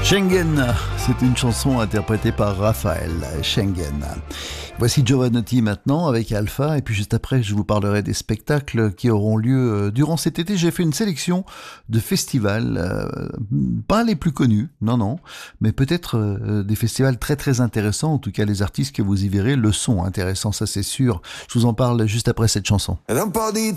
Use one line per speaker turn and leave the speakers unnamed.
Schengen, c'est une chanson interprétée par Raphaël Schengen. Voici Jovanotti maintenant avec Alpha, et puis juste après je vous parlerai des spectacles qui auront lieu durant cet été. J'ai fait une sélection de festivals, pas les plus connus, non, mais peut-être des festivals très très intéressants. En tout cas, les artistes que vous y verrez le sont intéressants, ça c'est sûr. Je vous en parle juste après cette chanson.
Ed è un po' di